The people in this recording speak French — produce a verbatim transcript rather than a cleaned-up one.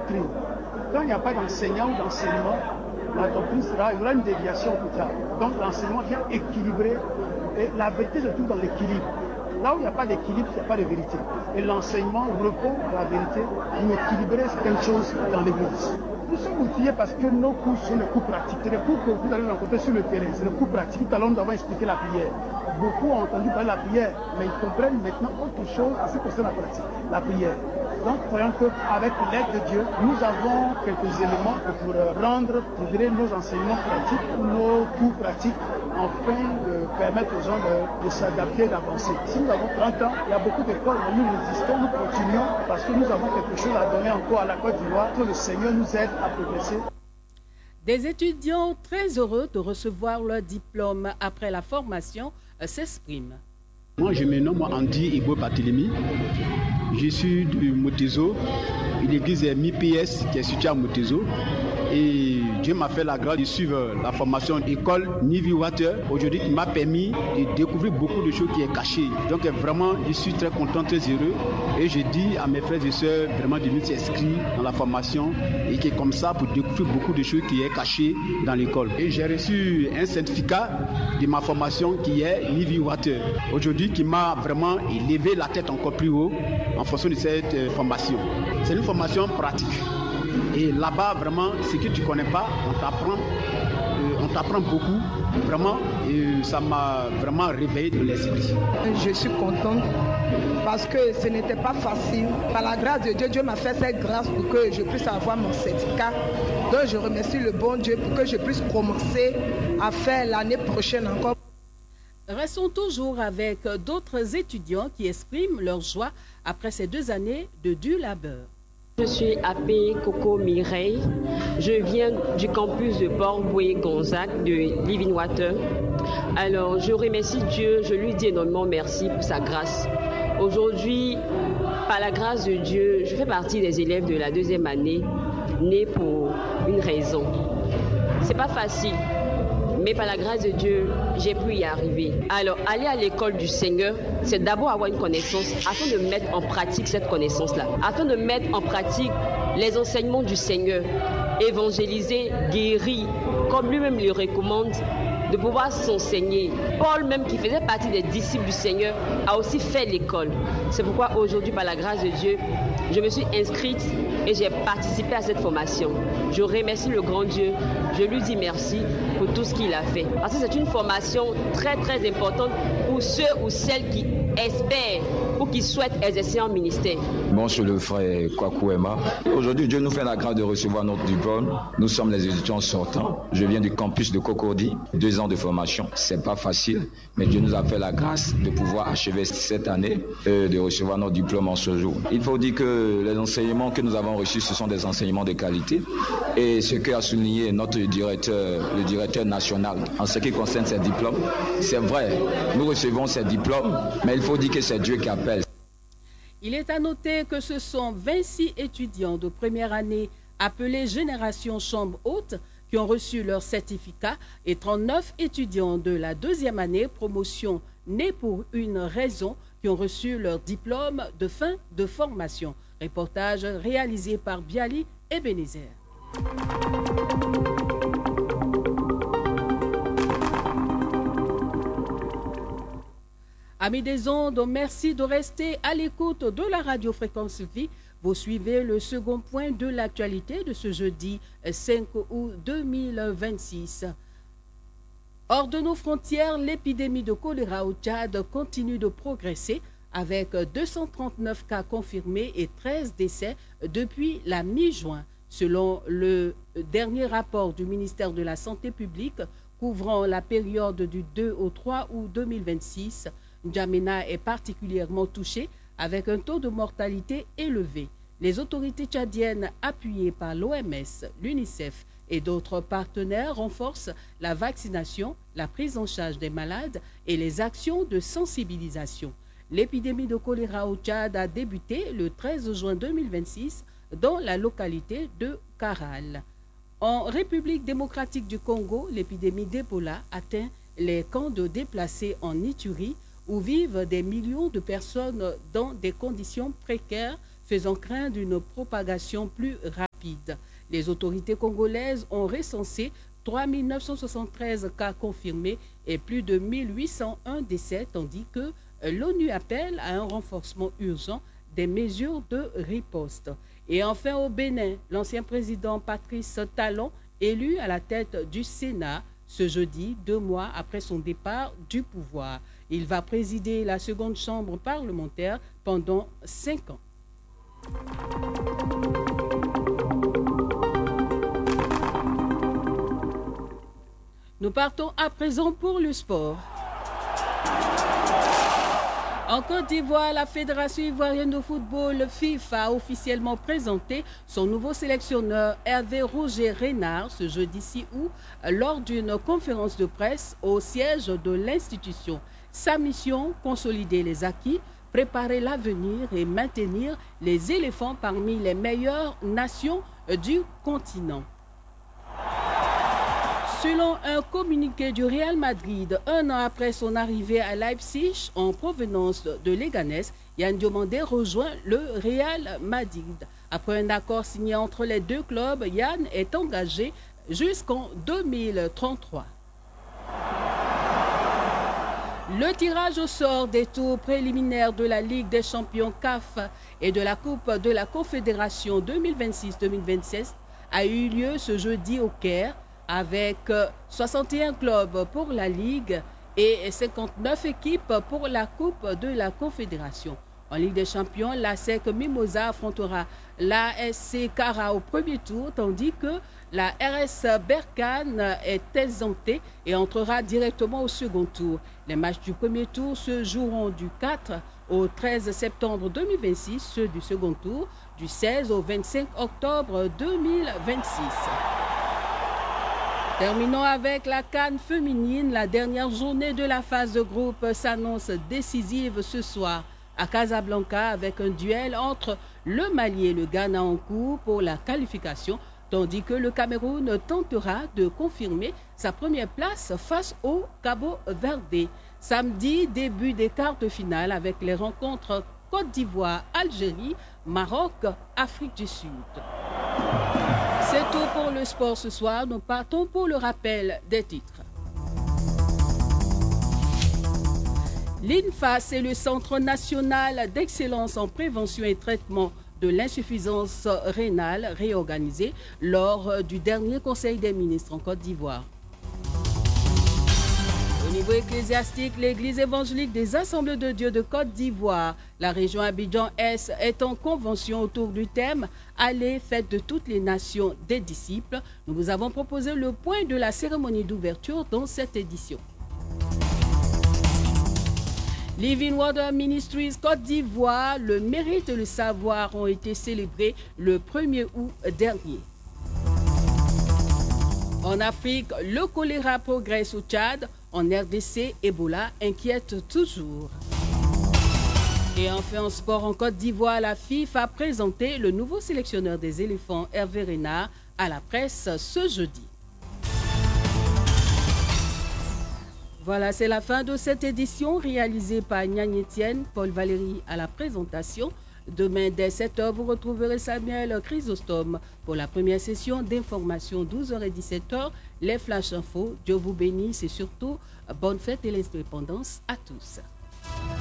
doctrine. Quand il n'y a pas d'enseignant ou d'enseignement, la doctrine sera, il y aura une déviation plus tard. Donc l'enseignement vient équilibrer, et la vérité se trouve dans l'équilibre. Là où il n'y a pas d'équilibre, il n'y a pas de vérité. Et l'enseignement répond à la vérité pour équilibrer certaines choses dans l'Église. Nous sommes outillés parce que nos cours sont des cours pratiques. C'est des cours que vous allez rencontrer sur le terrain. C'est des cours pratiques. Tout à l'heure, nous avons expliqué la prière. Beaucoup ont entendu parler de la prière, mais ils comprennent maintenant autre chose à ce que c'est la pratique, la prière. Donc, croyons qu'avec l'aide de Dieu, nous avons quelques éléments pour rendre, je dirais, nos enseignements pratiques, nos cours pratiques, afin de permettre aux gens de, de s'adapter, d'avancer. Si nous avons trente ans, il y a beaucoup d'écoles, mais nous résistons, nous continuons, parce que nous avons quelque chose à donner encore à la Côte d'Ivoire, que le Seigneur nous aide à progresser. Des étudiants très heureux de recevoir leur diplôme après la formation s'expriment. Moi, je me nomme Andy Igbo Patilimi. Je suis du Motezo, une église M I P S qui est située à Motezo. Et Dieu m'a fait la grâce de suivre la formation école Nivi Water, aujourd'hui qui m'a permis de découvrir beaucoup de choses qui sont cachées. Donc vraiment, je suis très content, très heureux. Et je dis à mes frères et sœurs vraiment de nous s'inscrire dans la formation et qui est comme ça pour découvrir beaucoup de choses qui sont cachées dans l'école. Et j'ai reçu un certificat de ma formation qui est Nivi Water, aujourd'hui qui m'a vraiment élevé la tête encore plus haut en fonction de cette formation. C'est une formation pratique. Et là-bas, vraiment, ce que tu ne connais pas, on t'apprend, euh, on t'apprend beaucoup, vraiment, et ça m'a vraiment réveillé de l'esprit. Je suis contente parce que ce n'était pas facile. Par la grâce de Dieu, Dieu m'a fait cette grâce pour que je puisse avoir mon certificat. Donc je remercie le bon Dieu pour que je puisse commencer à faire l'année prochaine encore. Restons toujours avec d'autres étudiants qui expriment leur joie après ces deux années de dur labeur. Je suis Apé Coco Mireille. Je viens du campus de Port-Boué-Gonzague de Living Water. Alors, je remercie Dieu, je lui dis énormément merci pour sa grâce. Aujourd'hui, par la grâce de Dieu, je fais partie des élèves de la deuxième année, nés pour une raison. C'est pas facile, mais par la grâce de Dieu, j'ai pu y arriver. Alors, aller à l'école du Seigneur, c'est d'abord avoir une connaissance afin de mettre en pratique cette connaissance-là, afin de mettre en pratique les enseignements du Seigneur, évangéliser, guérir, comme lui-même le recommande, de pouvoir s'enseigner. Paul même, qui faisait partie des disciples du Seigneur, a aussi fait l'école. C'est pourquoi aujourd'hui, par la grâce de Dieu, je me suis inscrite et j'ai participé à cette formation. Je remercie le grand Dieu, je lui dis merci pour tout ce qu'il a fait. Parce que c'est une formation très très importante pour ceux ou celles qui espèrent ou qui souhaitent exercer un ministère. Bon, je suis le frère Kwaku Emma. Aujourd'hui, Dieu nous fait la grâce de recevoir notre diplôme. Nous sommes les étudiants sortants. Je viens du campus de Cocody, deux ans de formation. C'est pas facile, mais Dieu nous a fait la grâce de pouvoir achever cette année et de recevoir notre diplôme en ce jour. Il faut dire que les enseignements que nous avons reçus, ce sont des enseignements de qualité. Et ce qu'a souligné notre directeur, le directeur national, en ce qui concerne ces diplômes, c'est vrai, nous recevons ces diplômes, mais il faut dire que c'est Dieu qui appelle. Il est à noter que ce sont vingt-six étudiants de première année appelés Génération Chambre Haute qui ont reçu leur certificat et trente-neuf étudiants de la deuxième année promotion nés pour une raison qui ont reçu leur diplôme de fin de formation. Reportage réalisé par Biali Ebenezer. Amis des ondes, merci de rester à l'écoute de la Radio Fréquence Vie. Vous suivez le second point de l'actualité de ce jeudi cinq août deux mille vingt-six. Hors de nos frontières, l'épidémie de choléra au Tchad continue de progresser avec deux cent trente-neuf cas confirmés et treize décès depuis la mi-juin. Selon le dernier rapport du ministère de la Santé publique couvrant la période du deux au trois août deux mille vingt-six, N'Djamena est particulièrement touché avec un taux de mortalité élevé. Les autorités tchadiennes, appuyées par l'O M S, l'UNICEF et d'autres partenaires, renforcent la vaccination, la prise en charge des malades et les actions de sensibilisation. L'épidémie de choléra au Tchad a débuté le treize juin deux mille vingt-six dans la localité de Karal. En République démocratique du Congo, l'épidémie d'Ebola atteint les camps de déplacés en Ituri, où vivent des millions de personnes dans des conditions précaires, faisant craindre une propagation plus rapide. rapide. Les autorités congolaises ont recensé trois mille neuf cent soixante-treize cas confirmés et plus de mille huit cent un décès, tandis que l'ONU appelle à un renforcement urgent des mesures de riposte. Et enfin au Bénin, l'ancien président Patrice Talon, élu à la tête du Sénat ce jeudi, deux mois après son départ du pouvoir. Il va présider la seconde chambre parlementaire pendant cinq ans. Nous partons à présent pour le sport. En Côte d'Ivoire, la Fédération ivoirienne de football FIFA a officiellement présenté son nouveau sélectionneur Hervé Roger Renard ce jeudi six août lors d'une conférence de presse au siège de l'institution. Sa mission, consolider les acquis, préparer l'avenir et maintenir les éléphants parmi les meilleures nations du continent. Selon un communiqué du Real Madrid, un an après son arrivée à Leipzig en provenance de Leganés, Yann Diomandé rejoint le Real Madrid. Après un accord signé entre les deux clubs, Yann est engagé jusqu'en deux mille trente-trois. Le tirage au sort des tours préliminaires de la Ligue des champions C A F et de la Coupe de la Confédération deux mille vingt-six deux mille vingt-sept a eu lieu ce jeudi au Caire, avec soixante et un clubs pour la Ligue et cinquante-neuf équipes pour la Coupe de la Confédération. En Ligue des Champions, l'A S E C Mimosa affrontera l'A S C Cara au premier tour, tandis que la R S Berkane est exemptée et entrera directement au second tour. Les matchs du premier tour se joueront du quatre au treize septembre deux mille vingt-six, ceux du second tour du seize au vingt-cinq octobre deux mille vingt-six. Terminons avec la CAN féminine. La dernière journée de la phase de groupe s'annonce décisive ce soir à Casablanca avec un duel entre le Mali et le Ghana en cours pour la qualification, tandis que le Cameroun tentera de confirmer sa première place face au Cabo Verde. Samedi, début des quarts de finale avec les rencontres Côte d'Ivoire, Algérie, Maroc, Afrique du Sud. C'est tout pour le sport ce soir. Nous partons pour le rappel des titres. L'I N F A, c'est le Centre national d'excellence en prévention et traitement de l'insuffisance rénale, réorganisé lors du dernier Conseil des ministres en Côte d'Ivoire. Au niveau ecclésiastique, l'Église évangélique des Assemblées de Dieu de Côte d'Ivoire, la région Abidjan-Est, est en convention autour du thème « Allez, fête de toutes les nations des disciples ». Nous vous avons proposé le point de la cérémonie d'ouverture dans cette édition. Living Water Ministries Côte d'Ivoire, le mérite et le savoir ont été célébrés le premier août dernier. En Afrique, le choléra progresse au Tchad. En R D C, Ebola inquiète toujours. Et enfin, en sport en Côte d'Ivoire, la FIFA a présenté le nouveau sélectionneur des éléphants, Hervé Renard, à la presse ce jeudi. Voilà, c'est la fin de cette édition réalisée par Niagne Etienne, Paul Valéry à la présentation. Demain, dès sept heures, vous retrouverez Samuel Chrysostome pour la première session d'information, douze heures et dix-sept heures, les Flash Info. Dieu vous bénisse et surtout, bonne fête et l'indépendance à tous.